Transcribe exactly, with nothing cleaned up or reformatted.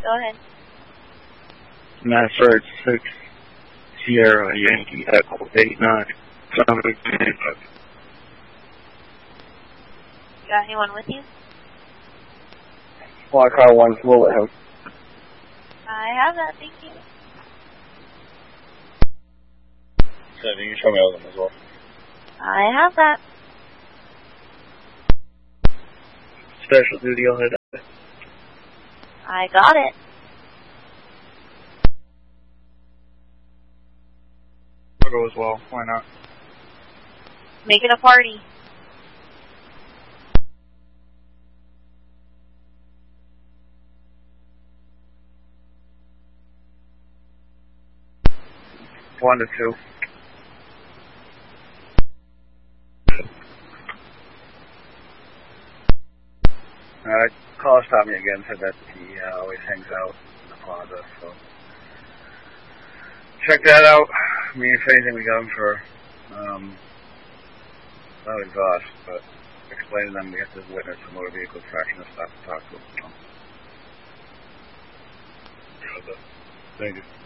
Go ahead. nine third six Sierra Yankee Echo eight nine. Got anyone with you? Fly car one Bullet House. I have that, thank you. So you can show me all of them as well. I have that. Special duty on it. I got it. I'll go as well. Why not? Make it a party. One to two. Uh, call stopped me again, said that he uh, always hangs out in the plaza, so check that out. I mean, if anything, we got him for, um, not exhaust, but explain to them we have to witness a motor vehicle crash and stop and talk to him. So. Thank you.